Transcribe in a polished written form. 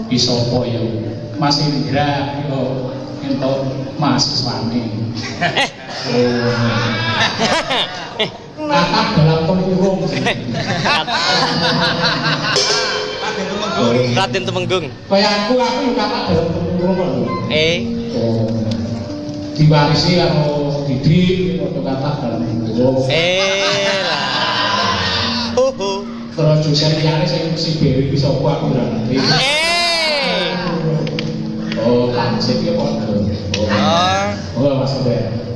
Bisa apa ya? Mas Indra yo entuk mahasiswane. Kakak dalam tempurung. Raden Temenggung. Kayak aku yo kakak dalam tempurung kok. Diwarisi karo Didi foto kakak dalam tempurung. Terus jurusan liyane sing si Bewi bisa aku ora ngerti. Oh, kan sik ya kok. Oh, Mas Bewi.